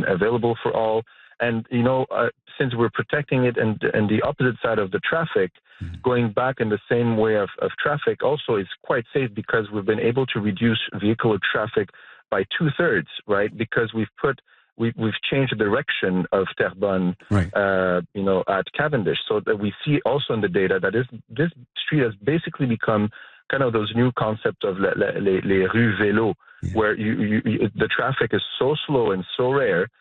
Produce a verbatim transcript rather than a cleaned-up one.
available for all. And, you know, uh, since we're protecting it and, and the opposite side of the traffic, mm-hmm. going back in the same way of, of traffic also is quite safe because we've been able to reduce vehicular traffic by two-thirds, right? Because we've put, we, we've changed the direction of Terrebonne, right. uh, you know, at Cavendish. So that we see also in the data that this, this street has basically become kind of those new concepts of les, les, les rues vélo, yeah. where you, you, you, the traffic is so slow and so rare